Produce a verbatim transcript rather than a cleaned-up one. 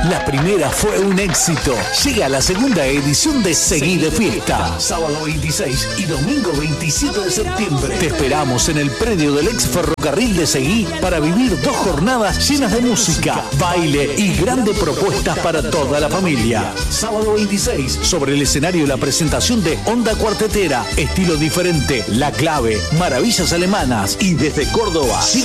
La primera fue un éxito. Llega la segunda edición de Seguí de Fiesta. Sábado veintiséis y domingo veintisiete de septiembre. Te esperamos en el predio del ex ferrocarril de Seguí para vivir dos jornadas llenas de música, baile y grandes propuestas para toda la familia. Sábado veintiséis, sobre el escenario la presentación de Onda Cuartetera, estilo diferente, La Clave, Maravillas Alemanas y desde Córdoba.